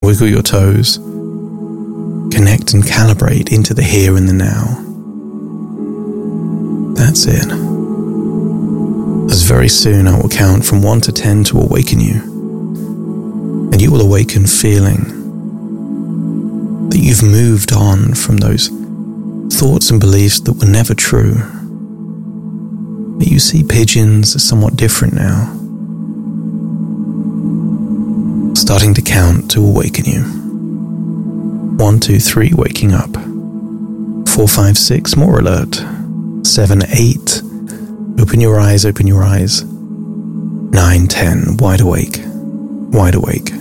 Wiggle your toes. Connect and calibrate into the here and the now. That's it. As very soon I will count from 1 to 10 to awaken you. And you will awaken feeling that you've moved on from those thoughts and beliefs that were never true. That you see pigeons as somewhat different now. Starting to count to awaken you. 1, 2, 3, waking up. 4, 5, 6, more alert. 7, 8, open your eyes, open your eyes. 9, 10, wide awake, wide awake.